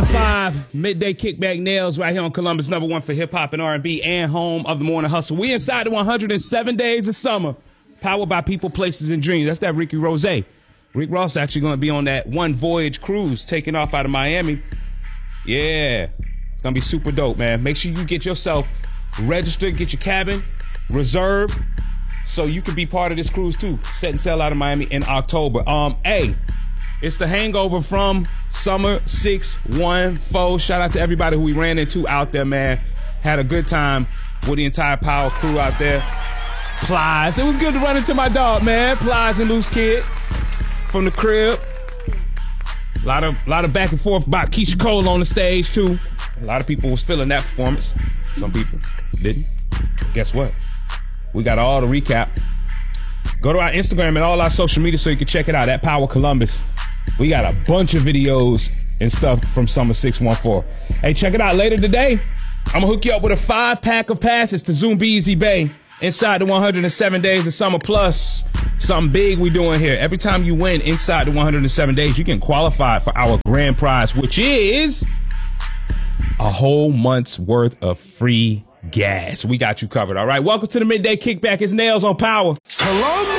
105 midday kickback nails right here on Columbus #1 for hip hop and R&B and home of the morning hustle. We inside the 107 days of summer, powered by people, places, and dreams. That's that Ricky Rose. Rick Ross actually going to be on that one voyage cruise taking off out of Miami. Yeah, it's going to be super dope, man. Make sure you get yourself registered, get your cabin reserved, so you can be part of this cruise too. Set and sail out of Miami in October. Hey, it's the hangover from Summer 614. Shout out to everybody who we ran into out there, man. Had a good time with the entire Power crew out there. Plies. It was good to run into my dog, man. Plies and Loose Kid from the crib. A lot of back and forth about Keisha Cole on the stage too. A lot of people was feeling that performance. Some people didn't. Guess what? We got all the recap. Go to our Instagram and all our social media so you can check it out at Power Columbus. We got a bunch of videos and stuff from Summer 614. Hey, check it out later today. I'm going to hook you up with a 5-pack of passes to Zumbizi Bay inside the 107 days of summer, plus something big we doing here. Every time you win inside the 107 days, you can qualify for our grand prize, which is a whole month's worth of free gas. We got you covered. All right. Welcome to the midday kickback. It's Nails on Power. Columbus.